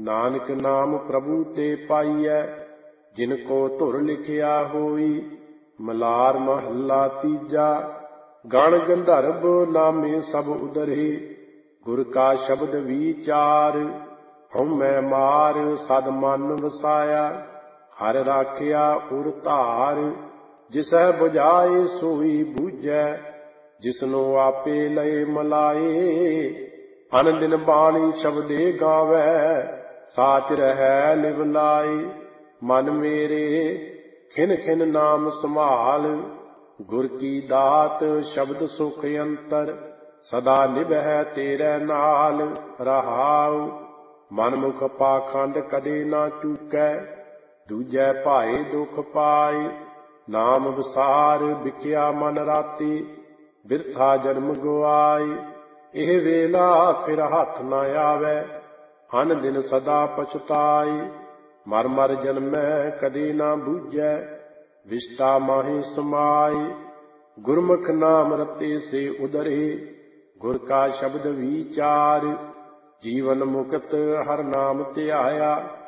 ਨਾਨਕ ਨਾਮ ਪ੍ਰਭੂ ਤੇ ਪਾਈਐ, ਜਿਨ ਕੋ ਧੁਰ ਲਿਖਿਆ ਹੋਈ। ਮਲਾਰ ਮਹੱਲਾ ਤੀਜਾ। ਗਣ ਗੰਧਰਵ ਨਾਮੇ ਸਭ ਉਦਰੇ, ਗੁਰ ਕਾ ਸ਼ਬਦ ਵਿਚਾਰ। ਹਉਮੈ ਮਾਰ ਸਦ ਮਨ ਵਸਾਇਆ, ਹਰਿ ਰਾਖਿਆ ਉਰ ਧਾਰ। ਜਿਸੈ ਬੁਝਾਏ ਸੋਈ ਬੂਝੈ, ਜਿਸਨੂੰ ਆਪੇ ਲਏ ਮਲਾਏ। ਅਨ ਦਿਨ ਬਾਣੀ ਸ਼ਬਦੇ ਗਾਵੈ, ਸਾਚ ਰਹੈ ਲਿਵ ਲਾਏ। ਮਨ ਮੇਰੇ ਖਿਨ ਖਿਨ ਨਾਮ ਸੰਭਾਲ, ਗੁਰ ਕੀ ਦਾਤ ਸ਼ਬਦ ਸੁਖ ਅੰਤਰ। ਸਦਾ ਨਿਭੈ ਤੇਰੇ ਨਾਲ ਰਹਾਉ, ਮਨਮੁਖ ਪਾਖੰਡ ਕਦੇ ਨਾ ਚੂਕੈ। ਦੂਜੈ ਭਾਏ ਦੁਖ ਪਾਏ, ਨਾਮ ਵਿਸਾਰ ਵਿਕਿਆ ਮਨ ਰਾਤੀ। ਬਿਰਥਾ ਜਨਮ ਗੁਆਏ, ਇਹ ਵੇਲਾ ਫਿਰ ਹੱਥ ਨਾ ਆਵੈ। ਅਨ ਦਿਨ ਸਦਾ ਪਛਤਾਏ, ਮਰ ਮਰ ਜਨਮੈ ਕਦੇ ਨਾ ਬੂਝੈ। ਵਿਸ਼ਟਾ ਮਾਹੀ ਸਮਾਏ, ਗੁਰਮੁਖ ਨਾਮ ਰਤੇ ਸੇ ਉਦਰੇ। ਗੁਰ ਕਾ ਸ਼ਬਦ ਵਿਚਾਰ, ਜੀਵਨ ਮੁਕਤ ਹਰ ਨਾਮ ਧਿਆਇਆ।